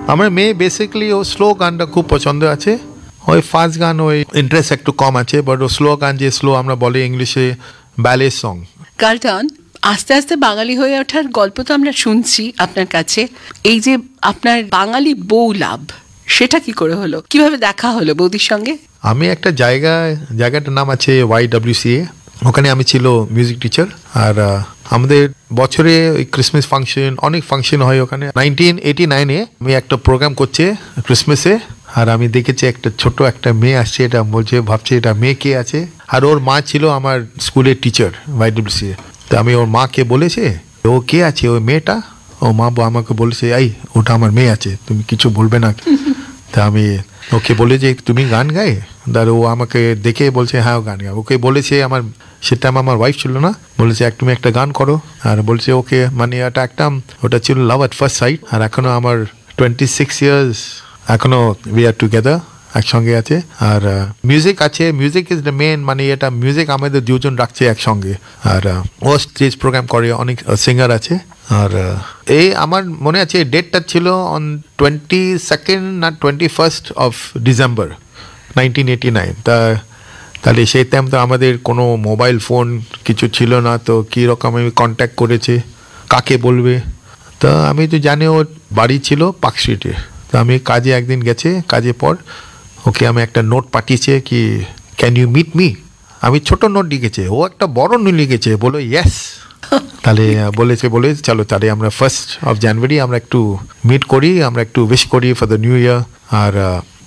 আমার মেয়ে বেসিক্যালি ও স্লো গানটা খুব পছন্দ আছে, ওই ফাস্ট গান ওই ইন্টারেস্ট একটু কম আছে, বাট ও স্লো গান, যে স্লো আমরা বলে ইংলিশে ব্যালে সং। কার্লটন, আস্তে আস্তে বাঙালি হয়ে ওঠার গল্প তো আমরা শুনছি আপনার কাছে। এই যে আপনার বাঙালি বউ লাভ, সেটা কি করে হলো, কিভাবে দেখা হলো বৌদির সঙ্গে? আমি একটা জায়গাটার নাম আছে YWCA, ওখানে আমি ছিল মিউজিক টিচার। আর আমাদের বছরে ওই ক্রিসমাস ফাংশন, অনেক ফাংশন হয় ওখানে। 1989-এ আমি একটা প্রোগ্রাম করছে ক্রিসমাসে, আর আমি দেখেছি একটা ছোট একটা মেয়ে আসছে, এটা বলছে, ভাবছে এটা মেয়ে কে আছে, আর ওর মা ছিল আমার স্কুলের টিচার YWCA। তো আমি ওর মাকে বলেছে ও কে আছে ওই মেয়েটা, ও মা আমাকে বলেছে এই ওটা আমার মেয়ে আছে, তুমি কিছু বলবে না। তা আমি ওকে বলে যে তুমি গান গায়ে, আর ও আমাকে দেখে বলছে হ্যাঁ ও গান গায়। ওকে বলেছে, আমার সেটা আমার ওয়াইফ ছিল না, বলেছে তুমি একটা গান করো, আর বলছে ওকে, মানে এটা একটা, ওটা ছিল লাভ এট ফার্স্ট সাইট। আর এখনো আমার 26 ইয়ার্স, এখনো উই আর টুগেদার, একসঙ্গে আছে। আর মিউজিক আছে, মিউজিক ইজ দ্য মেন, মানে এটা মিউজিক আমাদের দুজন রাখছে একসঙ্গে। আর ও স্টেজ প্রোগ্রাম করে, অনেক সিঙ্গার আছে। আর এই আমার মনে আছে ডেটটা ছিল অন 22nd না 21st অফ ডিসেম্বর 1989। তাহলে সেই টাইম তো আমাদের কোনো মোবাইল ফোন কিছু ছিল না, তো কীরকম আমি কন্ট্যাক্ট করেছে, কাকে বলবে। তা আমি তো জানি ওর বাড়ি ছিল পার্ক স্ট্রিটে। তো আমি কাজে একদিন গেছে, কাজে পর ওকে আমি একটা নোট পাঠিয়েছে কি ক্যান ইউ মিট মি। আমি ছোট নোট লিখেছে, ও একটা বড় নোট লিখেছে, বলো ইয়েস। তাহলে বলে চলো তাহলে আমরা 1st of January আমরা একটু মিট করি, আমরা একটু উইশ করি for the new year. R